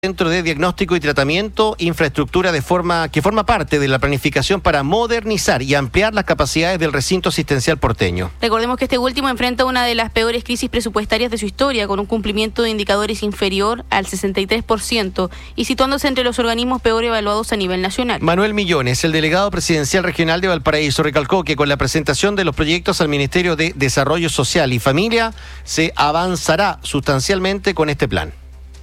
Centro de Diagnóstico y Tratamiento, infraestructura que forma parte de la planificación para modernizar y ampliar las capacidades del recinto asistencial porteño. Recordemos que este último enfrenta una de las peores crisis presupuestarias de su historia, con un cumplimiento de indicadores inferior al 63% y situándose entre los organismos peor evaluados a nivel nacional. Manuel Millones, el delegado presidencial regional de Valparaíso, recalcó que con la presentación de los proyectos al Ministerio de Desarrollo Social y Familia se avanzará sustancialmente con este plan.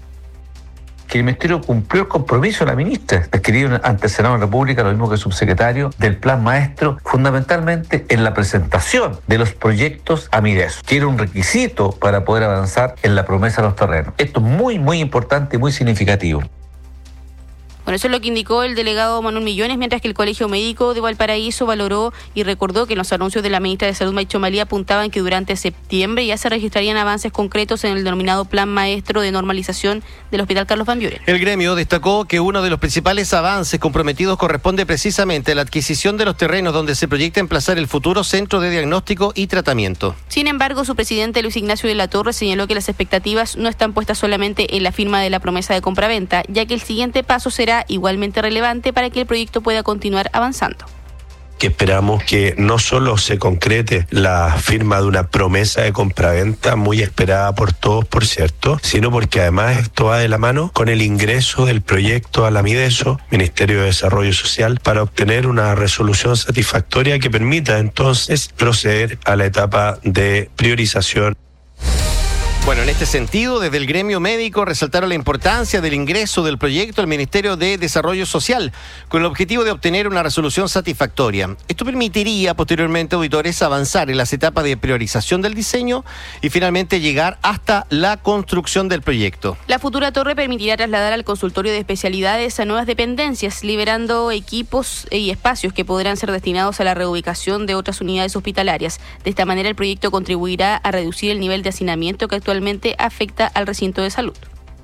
Que el Ministerio cumplió el compromiso de la ministra, adquirido ante el Senado de la República, lo mismo que el subsecretario, del Plan Maestro, fundamentalmente en la presentación de los proyectos a Mideso, que era un requisito para poder avanzar en la promesa de los terrenos. Esto es muy importante y muy significativo. Bueno, eso es lo que indicó el delegado Manuel Millones, mientras que el Colegio Médico de Valparaíso valoró y recordó que los anuncios de la ministra de Salud, May Chomali, apuntaban que durante septiembre ya se registrarían avances concretos en el denominado Plan Maestro de Normalización del Hospital Carlos Van Buren. El gremio destacó que uno de los principales avances comprometidos corresponde precisamente a la adquisición de los terrenos donde se proyecta emplazar el futuro Centro de Diagnóstico y Tratamiento. Sin embargo, su presidente Luis Ignacio de la Torre señaló que las expectativas no están puestas solamente en la firma de la promesa de compraventa, ya que el siguiente paso será igualmente relevante para que el proyecto pueda continuar avanzando. Que esperamos que no solo se concrete la firma de una promesa de compraventa muy esperada por todos, por cierto, sino porque además esto va de la mano con el ingreso del proyecto a la Mideso, Ministerio de Desarrollo Social, para obtener una resolución satisfactoria que permita entonces proceder a la etapa de priorización. Bueno, en este sentido, desde el gremio médico resaltaron la importancia del ingreso del proyecto al Ministerio de Desarrollo Social, con el objetivo de obtener una resolución satisfactoria. Esto permitiría posteriormente, auditores, avanzar en las etapas de priorización del diseño y finalmente llegar hasta la construcción del proyecto. La futura torre permitirá trasladar al consultorio de especialidades a nuevas dependencias, liberando equipos y espacios que podrán ser destinados a la reubicación de otras unidades hospitalarias. De esta manera, el proyecto contribuirá a reducir el nivel de hacinamiento que actualmente afecta al recinto de salud.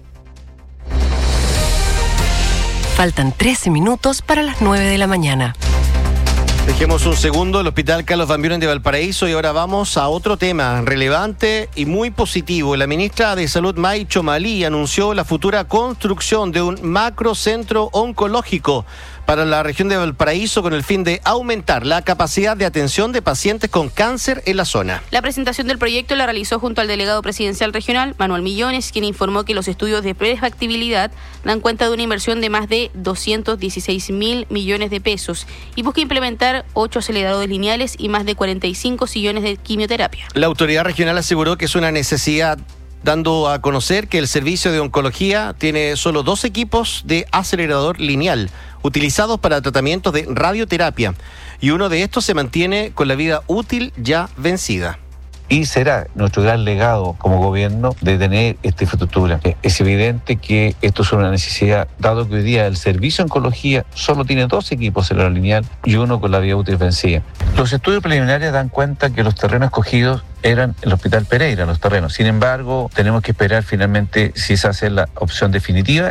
Faltan 13 minutos para las 9 de la mañana. Dejemos un segundo el Hospital Carlos Van Buren de Valparaíso y ahora vamos a otro tema relevante y muy positivo. La ministra de Salud, May Chomali, anunció la futura construcción de un macrocentro oncológico para la región de Valparaíso con el fin de aumentar la capacidad de atención de pacientes con cáncer en la zona. La presentación del proyecto la realizó junto al delegado presidencial regional, Manuel Millones, quien informó que los estudios de prefactibilidad dan cuenta de una inversión de más de 216.000 millones de pesos y busca implementar 8 aceleradores lineales y más de 45 sillones de quimioterapia. La autoridad regional aseguró que es una necesidad, dando a conocer que el servicio de oncología tiene solo 2 equipos de acelerador lineal utilizados para tratamientos de radioterapia y uno de estos se mantiene con la vida útil ya vencida. Y será nuestro gran legado como gobierno de tener esta infraestructura. Es evidente que esto es una necesidad, dado que hoy día el servicio de oncología solo tiene 2 equipos en la lineal y uno con la vía útil vencida. Los estudios preliminares dan cuenta que los terrenos escogidos eran el Hospital Pereira, los terrenos. Sin embargo, tenemos que esperar finalmente si esa es la opción definitiva.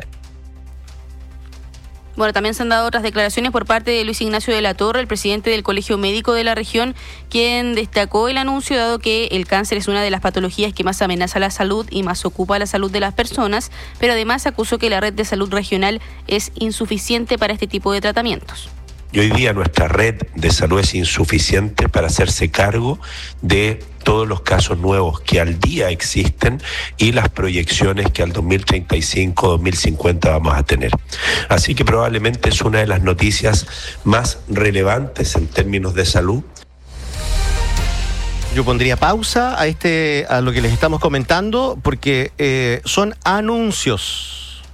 Bueno, también se han dado otras declaraciones por parte de Luis Ignacio de la Torre, el presidente del Colegio Médico de la región, quien destacó el anuncio dado que el cáncer es una de las patologías que más amenaza la salud y más ocupa la salud de las personas, pero además acusó que la red de salud regional es insuficiente para este tipo de tratamientos. Y hoy día nuestra red de salud es insuficiente para hacerse cargo de todos los casos nuevos que al día existen y las proyecciones que al 2035, 2050 vamos a tener. Así que probablemente es una de las noticias más relevantes en términos de salud. Yo pondría pausa a lo que les estamos comentando porque son anuncios.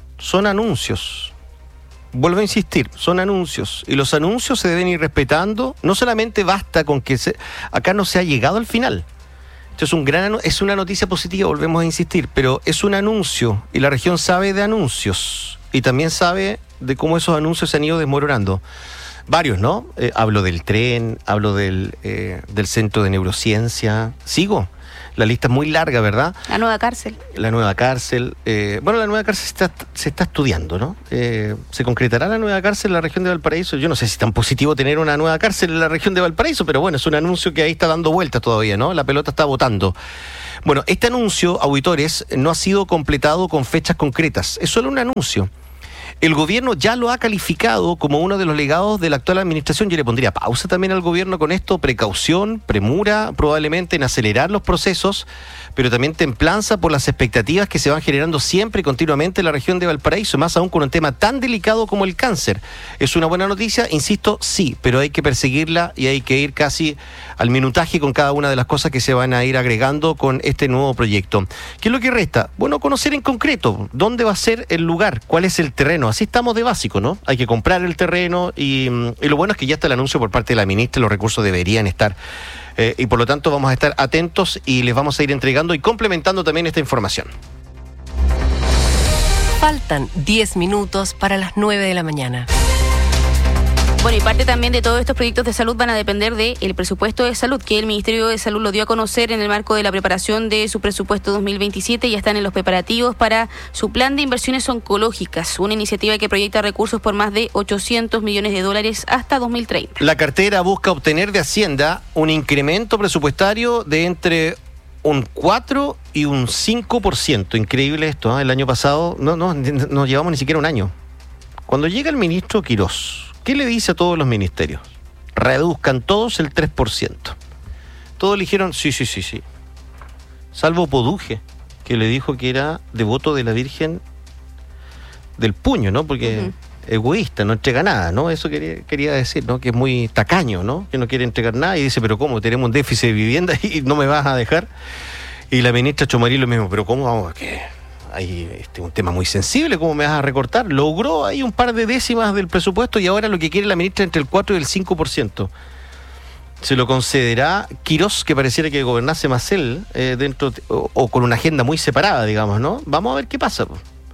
Vuelvo a insistir, son anuncios y los anuncios se deben ir respetando. No solamente basta con que acá no se ha llegado al final. Esto es una noticia positiva, volvemos a insistir, pero es un anuncio y la región sabe de anuncios y también sabe de cómo esos anuncios se han ido desmoronando. Varios, ¿no? Hablo del tren, hablo del centro de neurociencia. Sigo. La lista es muy larga, ¿verdad? La nueva cárcel. La nueva cárcel. Bueno, la nueva cárcel se está estudiando, ¿no? ¿Se concretará la nueva cárcel en la región de Valparaíso? Yo no sé si es tan positivo tener una nueva cárcel en la región de Valparaíso, pero bueno, es un anuncio que ahí está dando vueltas todavía, ¿no? La pelota está botando. Bueno, este anuncio, auditores, no ha sido completado con fechas concretas. Es solo un anuncio. El gobierno ya lo ha calificado como uno de los legados de la actual administración. Yo le pondría pausa también al gobierno con esto, precaución, premura probablemente en acelerar los procesos, pero también templanza por las expectativas que se van generando siempre y continuamente en la región de Valparaíso, más aún con un tema tan delicado como el cáncer. ¿Es una buena noticia? Insisto, sí, pero hay que perseguirla y hay que ir casi al minutaje con cada una de las cosas que se van a ir agregando con este nuevo proyecto. ¿Qué es lo que resta? Bueno, conocer en concreto dónde va a ser el lugar, cuál es el terreno. Así estamos de básico, ¿no? Hay que comprar el terreno y lo bueno es que ya está el anuncio por parte de la ministra, los recursos deberían estar. Y por lo tanto vamos a estar atentos y les vamos a ir entregando y complementando también esta información. Faltan 10 minutos para las 9 de la mañana. Bueno, y parte también de todos estos proyectos de salud van a depender del presupuesto de salud, que el Ministerio de Salud lo dio a conocer en el marco de la preparación de su presupuesto 2027. Ya están en los preparativos para su plan de inversiones oncológicas, una iniciativa que proyecta recursos por más de $800 millones hasta 2030. La cartera busca obtener de Hacienda un incremento presupuestario de entre un 4 y un 5%. Increíble esto, ¿eh? El año pasado no llevamos ni siquiera un año. Cuando llega el ministro Quirós, ¿qué le dice a todos los ministerios? Reduzcan todos el 3%. Todos le dijeron sí. Salvo Poduje, que le dijo que era devoto de la Virgen del Puño, ¿no? Porque egoísta, no entrega nada, ¿no? Eso quería decir, ¿no? Que es muy tacaño, ¿no? Que no quiere entregar nada y dice, pero ¿cómo? Tenemos un déficit de vivienda y no me vas a dejar. Y la ministra Chomarí lo mismo, pero ¿cómo vamos? ¿Qué? Hay un tema muy sensible, ¿cómo me vas a recortar? Logró ahí un par de décimas del presupuesto y ahora lo que quiere la ministra es entre el 4 y el 5%. ¿Se lo concederá Quirós, que pareciera que gobernase más él, dentro o con una agenda muy separada, digamos, ¿no? Vamos a ver qué pasa.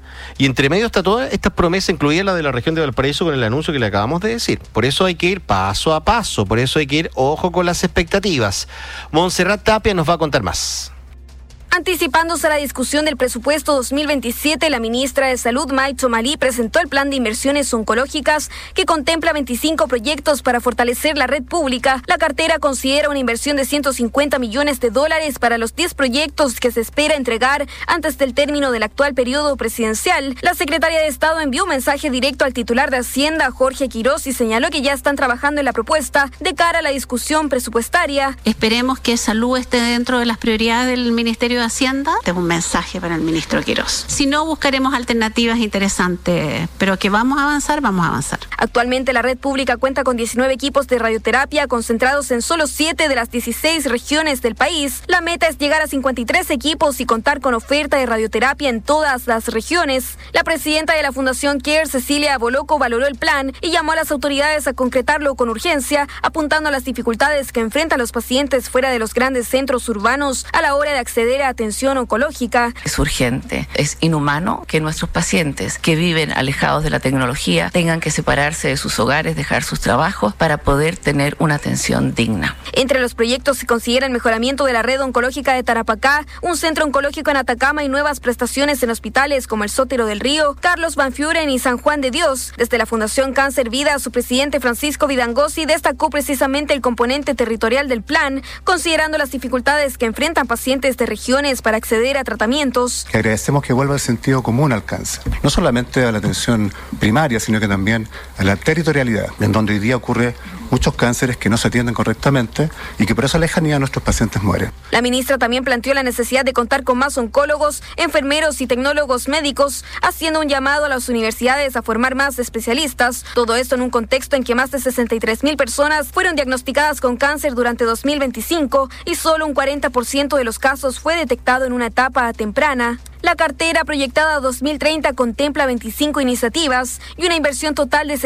Y entre medio está todas estas promesas, incluida la de la región de Valparaíso con el anuncio que le acabamos de decir. Por eso hay que ir paso a paso, por eso hay que ir ojo con las expectativas. Montserrat Tapia nos va a contar más. Anticipándose a la discusión del presupuesto 2027, la ministra de Salud, May Chomalí, presentó el plan de inversiones oncológicas que contempla 25 proyectos para fortalecer la red pública. La cartera considera una inversión de $150 millones para los 10 proyectos que se espera entregar antes del término del actual periodo presidencial. La secretaria de Estado envió un mensaje directo al titular de Hacienda, Jorge Quirós, y señaló que ya están trabajando en la propuesta de cara a la discusión presupuestaria. Esperemos que salud esté dentro de las prioridades del Ministerio de Hacienda. Tengo un mensaje para el ministro Quirós. Si no, buscaremos alternativas interesantes, pero que vamos a avanzar, vamos a avanzar. Actualmente la red pública cuenta con 19 equipos de radioterapia concentrados en solo 7 de las 16 regiones del país. La meta es llegar a 53 equipos y contar con oferta de radioterapia en todas las regiones. La presidenta de la Fundación CARE, Cecilia Boloco, valoró el plan y llamó a las autoridades a concretarlo con urgencia, apuntando a las dificultades que enfrentan los pacientes fuera de los grandes centros urbanos a la hora de acceder a atención oncológica. Es urgente, es inhumano que nuestros pacientes que viven alejados de la tecnología tengan que separarse de sus hogares, dejar sus trabajos para poder tener una atención digna. Entre los proyectos se considera el mejoramiento de la red oncológica de Tarapacá, un centro oncológico en Atacama y nuevas prestaciones en hospitales como el Sótero del Río, Carlos Van Furen y San Juan de Dios. Desde la Fundación Cáncer Vida, su presidente Francisco Vidangosi destacó precisamente el componente territorial del plan, considerando las dificultades que enfrentan pacientes de regiones para acceder a tratamientos. Agradecemos que vuelva el sentido común al cáncer, no solamente a la atención primaria, sino que también a la territorialidad, en donde hoy día ocurre muchos cánceres que no se atienden correctamente y que por esa lejanía nuestros pacientes mueren. La ministra también planteó la necesidad de contar con más oncólogos, enfermeros y tecnólogos médicos, haciendo un llamado a las universidades a formar más especialistas. Todo esto en un contexto en que más de 63,000 personas fueron diagnosticadas con cáncer durante 2025 y solo un 40% de los casos fue detectado en una etapa temprana. La cartera proyectada a 2030 contempla 25 iniciativas y una inversión total de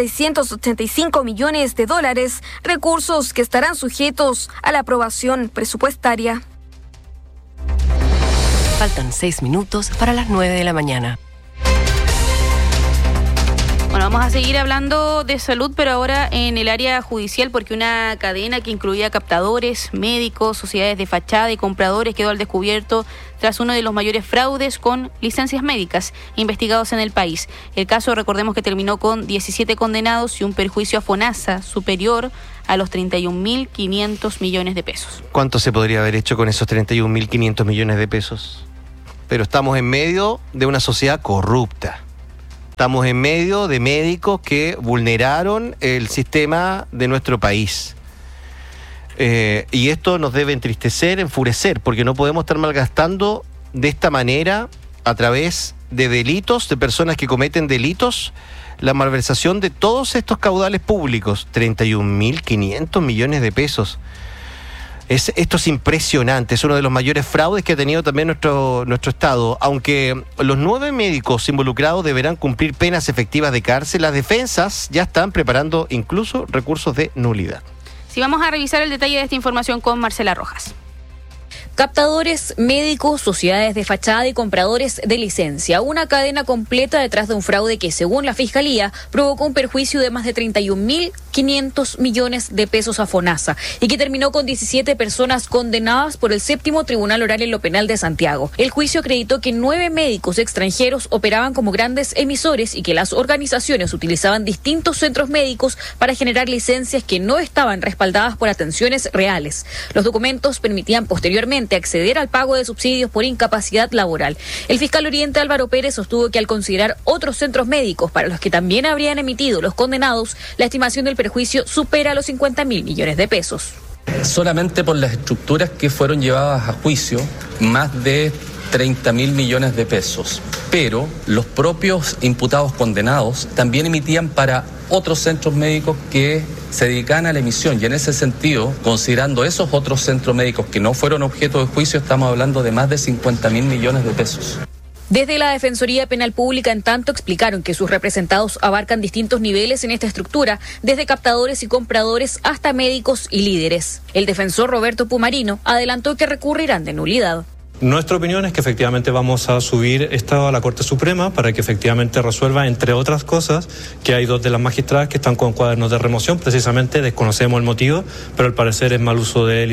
$685 millones, recursos que estarán sujetos a la aprobación presupuestaria. Faltan 6 minutos para las 9 de la mañana. Bueno, Bueno, vamos a seguir hablando de salud, pero ahora en el área judicial, porque una cadena que incluía captadores, médicos, sociedades de fachada y compradores quedó al descubierto tras uno de los mayores fraudes con licencias médicas investigados en el país. El caso, recordemos que terminó con 17 condenados y un perjuicio a FONASA superior a los 31.500 millones de pesos. ¿Cuánto se podría haber hecho con esos 31.500 millones de pesos? Pero estamos en medio de una sociedad corrupta. Estamos en medio de médicos que vulneraron el sistema de nuestro país. Y esto nos debe entristecer, enfurecer, porque no podemos estar malgastando de esta manera, a través de delitos, de personas que cometen delitos, la malversación de todos estos caudales públicos. 31.500 millones de pesos. Esto es impresionante, es uno de los mayores fraudes que ha tenido también nuestro Estado. Aunque los 9 médicos involucrados deberán cumplir penas efectivas de cárcel, las defensas ya están preparando incluso recursos de nulidad. Sí, vamos a revisar el detalle de esta información con Marcela Rojas. Captadores, médicos, sociedades de fachada y compradores de licencia. Una cadena completa detrás de un fraude que, según la Fiscalía, provocó un perjuicio de más de 31.500 millones de pesos a FONASA y que terminó con 17 personas condenadas por el 7º Tribunal Oral en lo Penal de Santiago. El juicio acreditó que 9 médicos extranjeros operaban como grandes emisores y que las organizaciones utilizaban distintos centros médicos para generar licencias que no estaban respaldadas por atenciones reales. Los documentos permitían posteriormente acceder al pago de subsidios por incapacidad laboral. El fiscal Oriente Álvaro Pérez sostuvo que al considerar otros centros médicos para los que también habrían emitido los condenados, la estimación del perjuicio supera los 50.000 millones de pesos. Solamente por las estructuras que fueron llevadas a juicio, más de 30.000 millones de pesos. Pero los propios imputados condenados también emitían para otros centros médicos que se dedican a la emisión, y en ese sentido, considerando esos otros centros médicos que no fueron objeto de juicio, estamos hablando de más de 50.000 millones de pesos. Desde la Defensoría Penal Pública, en tanto, explicaron que sus representados abarcan distintos niveles en esta estructura, desde captadores y compradores hasta médicos y líderes. El defensor Roberto Pumarino adelantó que recurrirán de nulidad. Nuestra opinión es que efectivamente vamos a subir esto a la Corte Suprema para que efectivamente resuelva, entre otras cosas, que hay 2 de las magistradas que están con cuadernos de remoción. Precisamente desconocemos el motivo, pero al parecer es mal uso de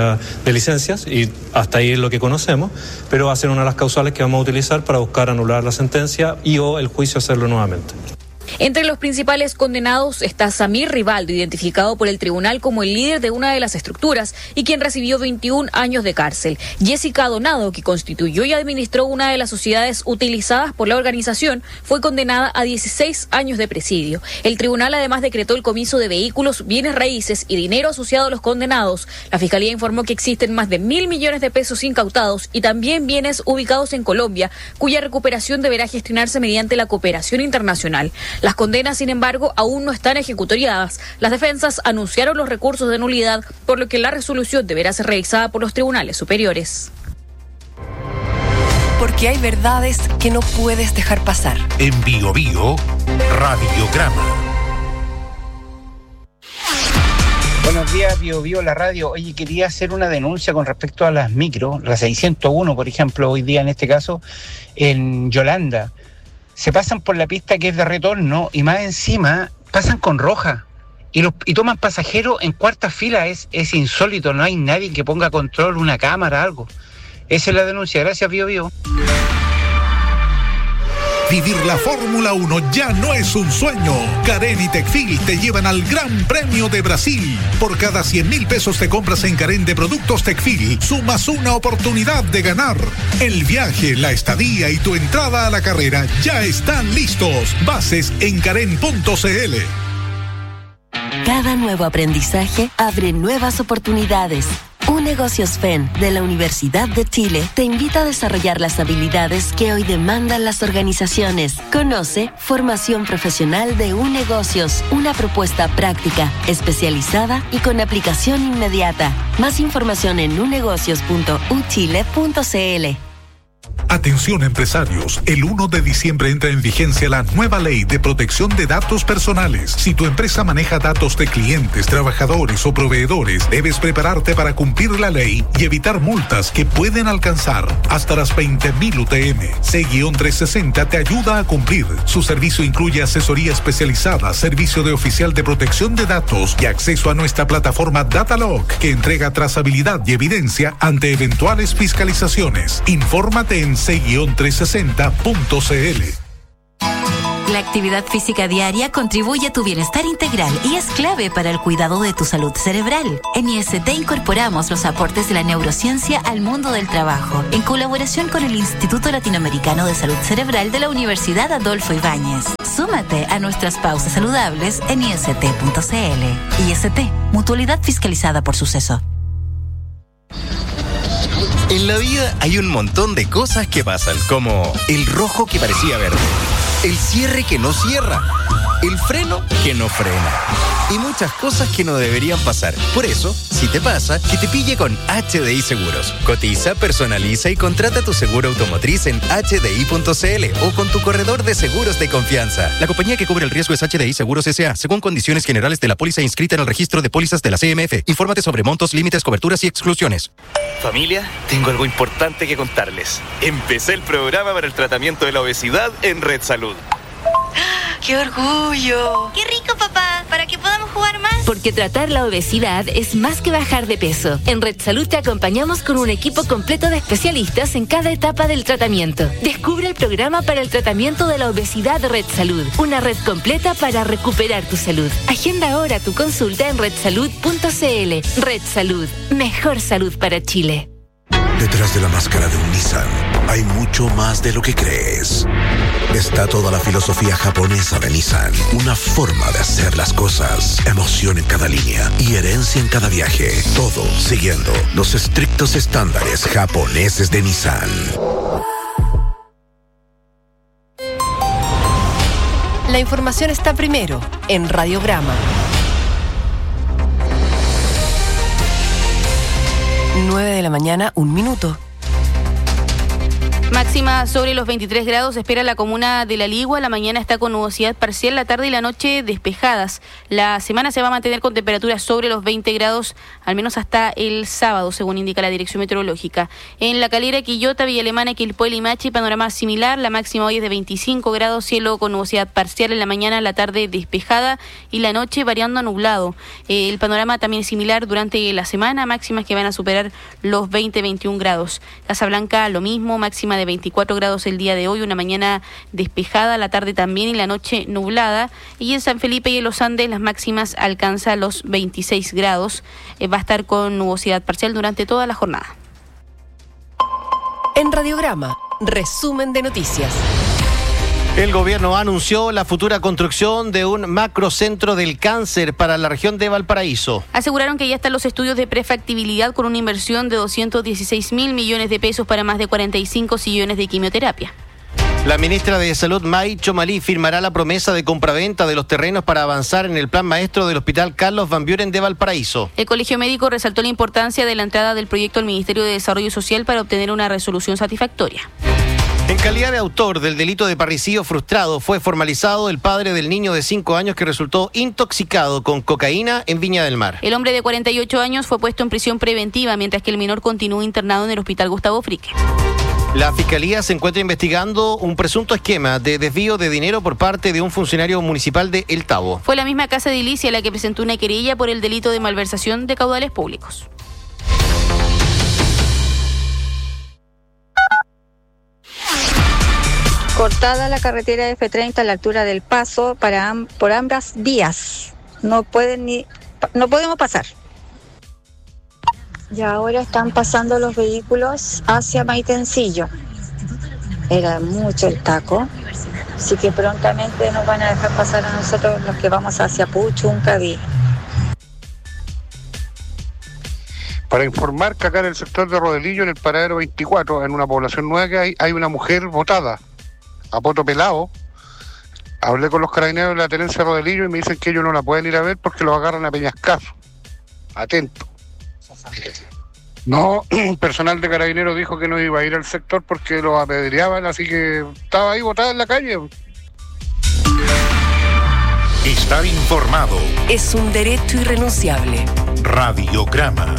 licencias y hasta ahí es lo que conocemos, pero va a ser una de las causales que vamos a utilizar para buscar anular la sentencia y o el juicio hacerlo nuevamente. Entre los principales condenados está Samir Rivaldo, identificado por el tribunal como el líder de una de las estructuras y quien recibió 21 años de cárcel. Jessica Donado, que constituyó y administró una de las sociedades utilizadas por la organización, fue condenada a 16 años de presidio. El tribunal además decretó el comiso de vehículos, bienes raíces y dinero asociado a los condenados. La Fiscalía informó que existen más de 1.000 millones de pesos incautados y también bienes ubicados en Colombia, cuya recuperación deberá gestionarse mediante la cooperación internacional. Las condenas, sin embargo, aún no están ejecutoriadas. Las defensas anunciaron los recursos de nulidad, por lo que la resolución deberá ser revisada por los tribunales superiores. Porque hay verdades que no puedes dejar pasar. En Bio Bio, Radiograma. Buenos días, Bio Bio, la radio. Oye, quería hacer una denuncia con respecto a las micro, la 601, por ejemplo, hoy día en este caso, en Yolanda. Se pasan por la pista que es de retorno y más encima pasan con roja y toman pasajeros en cuarta fila. Es insólito, no hay nadie que ponga control, una cámara, algo. Esa es la denuncia. Gracias, Bio Bio. Vivir la Fórmula 1 ya no es un sueño. Carén y Tecfil te llevan al Gran Premio de Brasil. Por cada 100.000 pesos te compras en Carén de productos Tecfil, sumas una oportunidad de ganar. El viaje, la estadía y tu entrada a la carrera ya están listos. Bases en carén.cl. Cada nuevo aprendizaje abre nuevas oportunidades. UNegocios FEN de la Universidad de Chile te invita a desarrollar las habilidades que hoy demandan las organizaciones. Conoce Formación Profesional de UNegocios, una propuesta práctica, especializada y con aplicación inmediata. Más información en unegocios.uchile.cl. Atención empresarios, el 1 de diciembre entra en vigencia la nueva ley de protección de datos personales. Si tu empresa maneja datos de clientes, trabajadores o proveedores, debes prepararte para cumplir la ley y evitar multas que pueden alcanzar hasta las 20.000 UTM. C-360 te ayuda a cumplir. Su servicio incluye asesoría especializada, servicio de oficial de protección de datos y acceso a nuestra plataforma Datalog, que entrega trazabilidad y evidencia ante eventuales fiscalizaciones. Infórmate en c-360.cl. La actividad física diaria contribuye a tu bienestar integral y es clave para el cuidado de tu salud cerebral. En IST incorporamos los aportes de la neurociencia al mundo del trabajo, en colaboración con el Instituto Latinoamericano de Salud Cerebral de la Universidad Adolfo Ibáñez. Súmate a nuestras pausas saludables en ist.cl. IST, mutualidad fiscalizada por Suceso. En la vida hay un montón de cosas que pasan, como el rojo que parecía verde, el cierre que no cierra, el freno que no frena y muchas cosas que no deberían pasar. Por eso, si te pasa, que te pille con HDI Seguros. Cotiza, personaliza y contrata tu seguro automotriz en hdi.cl o con tu corredor de seguros de confianza. La compañía que cubre el riesgo es HDI Seguros S.A., según condiciones generales de la póliza inscrita en el registro de pólizas de la CMF. Infórmate sobre montos, límites, coberturas y exclusiones. Familia, tengo algo importante que contarles. Empecé el programa para el tratamiento de la obesidad en Red Salud. ¡Qué orgullo! ¡Qué rico, papá! ¿Para que podamos jugar más? Porque tratar la obesidad es más que bajar de peso. En Red Salud te acompañamos con un equipo completo de especialistas en cada etapa del tratamiento. Descubre el programa para el tratamiento de la obesidad de Red Salud. Una red completa para recuperar tu salud. Agenda ahora tu consulta en redsalud.cl. Red Salud. Mejor salud para Chile. Detrás de la máscara de un Nissan hay mucho más de lo que crees. Está toda la filosofía japonesa de Nissan, una forma de hacer las cosas, emoción en cada línea y herencia en cada viaje. Todo siguiendo los estrictos estándares japoneses de Nissan. La información está primero en Radiograma. 9 de la mañana, 1 minuto. Máxima sobre los 23 grados espera la comuna de La Ligua. La mañana está con nubosidad parcial, la tarde y la noche despejadas. La semana se va a mantener con temperaturas sobre los 20 grados, al menos hasta el sábado, según indica la Dirección Meteorológica. En La Calera, Quillota, Villa Alemana, Quilpué, Limache, panorama similar. La máxima hoy es de 25 grados, cielo con nubosidad parcial en la mañana, la tarde despejada y la noche variando a nublado. El panorama también es similar durante la semana, máximas que van a superar los 20-21 grados. Casablanca, lo mismo, máxima de 24 grados el día de hoy, una mañana despejada, la tarde también y la noche nublada. Y en San Felipe y en los Andes las máximas alcanzan los 26 grados. Va a estar con nubosidad parcial durante toda la jornada. En Radiograma, resumen de noticias. El gobierno anunció la futura construcción de un macrocentro del cáncer para la región de Valparaíso. Aseguraron que ya están los estudios de prefactibilidad con una inversión de 216.000 millones de pesos para más de 45 sillones de quimioterapia. La ministra de Salud, May Chomalí, firmará la promesa de compraventa de los terrenos para avanzar en el plan maestro del Hospital Carlos Van Buren de Valparaíso. El Colegio Médico resaltó la importancia de la entrada del proyecto al Ministerio de Desarrollo Social para obtener una resolución satisfactoria. En calidad de autor del delito de parricidio frustrado, fue formalizado el padre del niño de 5 años que resultó intoxicado con cocaína en Viña del Mar. El hombre de 48 años fue puesto en prisión preventiva, mientras que el menor continúa internado en el Hospital Gustavo Frique. La Fiscalía se encuentra investigando un presunto esquema de desvío de dinero por parte de un funcionario municipal de El Tabo. Fue la misma Casa de Ilicia la que presentó una querella por el delito de malversación de caudales públicos. Cortada la carretera F30 a la altura del Paso por ambas vías. No podemos pasar. Y ahora están pasando los vehículos hacia Maitencillo. Era mucho el taco, así que prontamente nos van a dejar pasar a nosotros los que vamos hacia Puchuncaví. Para informar que acá en el sector de Rodelillo, en el paradero 24, en una población nueva que hay una mujer botada a poto pelado. Hablé con los carabineros de la tenencia de Rodelillo y me dicen que ellos no la pueden ir a ver porque los agarran a peñascazo. Atento. No, personal de Carabineros dijo que no iba a ir al sector porque lo apedreaban, así que estaba ahí botada en la calle. Estar informado. Es un derecho irrenunciable. Radiograma.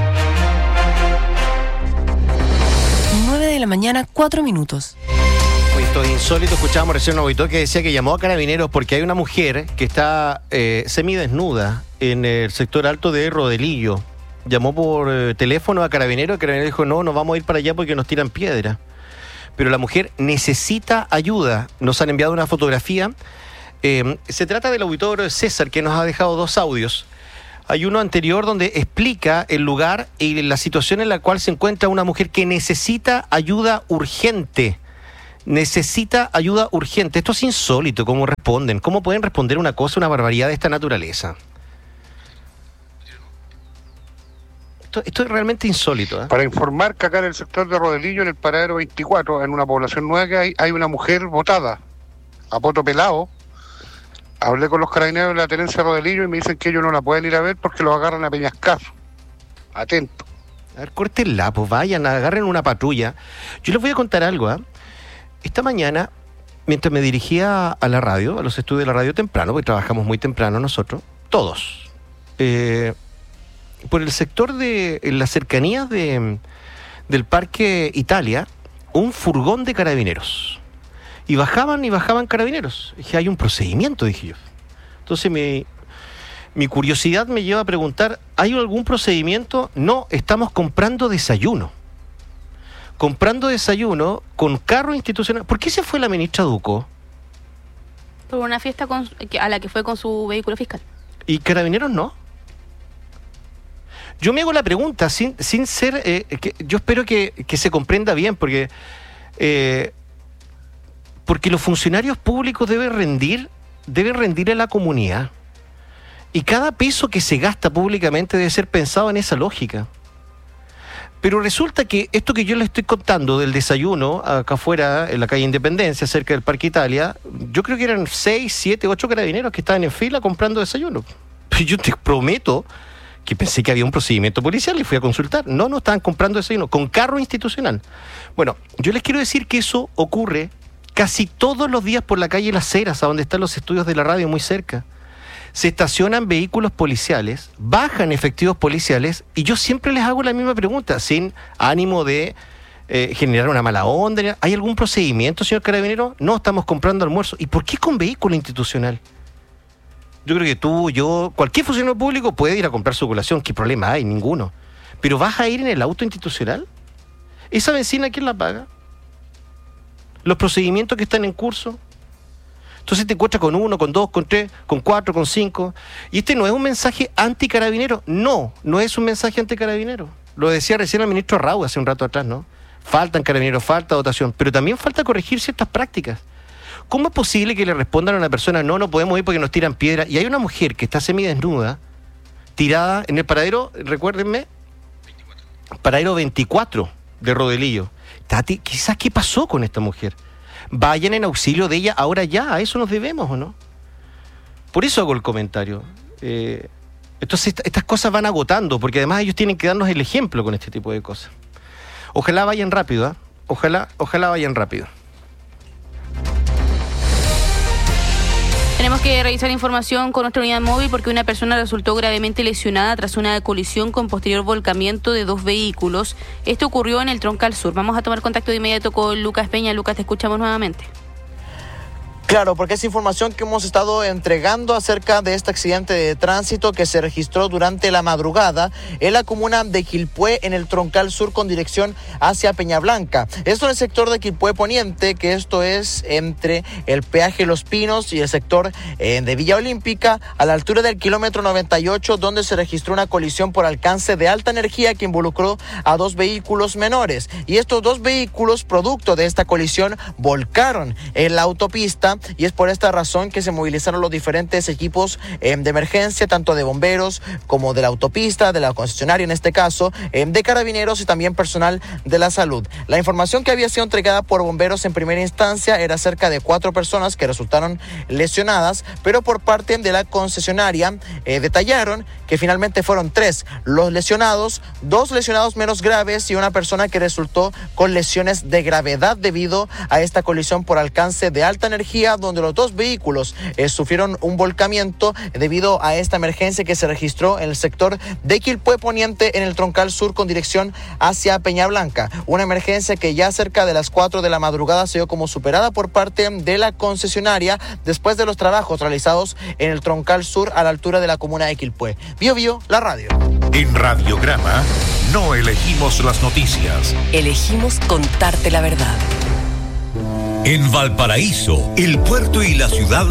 9 de la mañana, 4 minutos. Esto es insólito. Escuchábamos recién un auditor que decía que llamó a Carabineros porque hay una mujer que está semidesnuda en el sector alto de Rodelillo. Llamó por teléfono a Carabineros. Carabineros dijo, no vamos a ir para allá porque nos tiran piedra. Pero la mujer necesita ayuda. Nos han enviado una fotografía. Se trata del auditor César, que nos ha dejado 2 audios. Hay uno anterior donde explica el lugar y la situación en la cual se encuentra una mujer que necesita ayuda urgente. Necesita ayuda urgente. Esto es insólito, ¿cómo responden? ¿Cómo pueden responder una barbaridad de esta naturaleza? Esto es realmente insólito, ¿eh? Para informar que acá en el sector de Rodelillo, en el paradero 24, en una población nueva que hay una mujer botada a poto pelado. Hablé con los carabineros de la tenencia de Rodelillo y me dicen que ellos no la pueden ir a ver porque los agarran a peñascazo. Atento. A ver, córtenla, pues vayan, agarren una patrulla. Yo les voy a contar algo, ¿eh? Esta mañana, mientras me dirigía a la radio, a los estudios de la radio temprano, porque trabajamos muy temprano nosotros, todos, por el sector de las cercanías del Parque Italia, un furgón de carabineros. Y bajaban carabineros. Dije, hay un procedimiento, dije yo. Entonces mi curiosidad me lleva a preguntar, ¿hay algún procedimiento? No, estamos comprando desayuno. Comprando desayuno con carro institucional. ¿Por qué se fue la ministra Ducó? Por una fiesta a la que fue con su vehículo fiscal. ¿Y Carabineros no? Yo me hago la pregunta, sin ser... yo espero que se comprenda bien, porque los funcionarios públicos deben rendir a la comunidad. Y cada peso que se gasta públicamente debe ser pensado en esa lógica. Pero resulta que esto que yo les estoy contando del desayuno acá afuera, en la calle Independencia, cerca del Parque Italia, yo creo que eran 6, 7, 8 carabineros que estaban en fila comprando desayuno. Pero yo te prometo que pensé que había un procedimiento policial y fui a consultar. No, estaban comprando desayuno con carro institucional. Bueno, yo les quiero decir que eso ocurre casi todos los días por la calle Las Heras, a donde están los estudios de la radio muy cerca. Se estacionan vehículos policiales, bajan efectivos policiales, y yo siempre les hago la misma pregunta, sin ánimo de generar una mala onda. ¿Hay algún procedimiento, señor Carabinero? No, estamos comprando almuerzo. ¿Y por qué con vehículo institucional? Yo creo que tú, yo, cualquier funcionario público puede ir a comprar su colación. ¿Qué problema hay? Ninguno. ¿Pero vas a ir en el auto institucional? ¿Esa benzina quién la paga? ¿Los procedimientos que están en curso? Entonces te encuentras con 1, con 2, con 3, con 4, con 5. Y este no es un mensaje anticarabinero. No es un mensaje anticarabinero. Lo decía recién el ministro Raúl hace un rato atrás, ¿no? Faltan carabineros, falta dotación, pero también falta corregir ciertas prácticas. ¿Cómo es posible que le respondan a una persona, no podemos ir porque nos tiran piedra? Y hay una mujer que está semidesnuda, tirada en el paradero, recuérdenme, paradero 24 de Rodelillo. Quizás, ¿qué pasó con esta mujer? Vayan en auxilio de ella ahora ya, a eso nos debemos, ¿o no? Por eso hago el comentario. Entonces estas cosas van agotando, porque además ellos tienen que darnos el ejemplo con este tipo de cosas. Ojalá vayan rápido, ¿eh? Ojalá vayan rápido. Tenemos que revisar información con nuestra unidad móvil porque una persona resultó gravemente lesionada tras una colisión con posterior volcamiento de 2 vehículos. Esto ocurrió en el Troncal Sur. Vamos a tomar contacto de inmediato con Lucas Peña. Lucas, te escuchamos nuevamente. Claro, porque es información que hemos estado entregando acerca de este accidente de tránsito que se registró durante la madrugada en la comuna de Quilpué, en el Troncal Sur con dirección hacia Peñablanca. Esto en el sector de Quilpué Poniente, que esto es entre el peaje Los Pinos y el sector de Villa Olímpica, a la altura del kilómetro 98, donde se registró una colisión por alcance de alta energía que involucró a 2 vehículos menores. Y estos 2 vehículos, producto de esta colisión, volcaron en la autopista y es por esta razón que se movilizaron los diferentes equipos de emergencia, tanto de bomberos como de la autopista, de la concesionaria en este caso, de carabineros y también personal de la salud. La información que había sido entregada por bomberos en primera instancia era cerca de 4 personas que resultaron lesionadas, pero por parte de la concesionaria detallaron que finalmente fueron 3 los lesionados, 2 lesionados menos graves y una persona que resultó con lesiones de gravedad debido a esta colisión por alcance de alta energía, donde los 2 vehículos sufrieron un volcamiento debido a esta emergencia que se registró en el sector de Quilpué Poniente en el troncal sur con dirección hacia Peñablanca. Una emergencia que ya cerca de las 4 de la madrugada se dio como superada por parte de la concesionaria después de los trabajos realizados en el troncal sur a la altura de la comuna de Quilpué. Bio Bio, la radio. En Radiograma no elegimos las noticias. Elegimos contarte la verdad. En Valparaíso, el puerto y la ciudad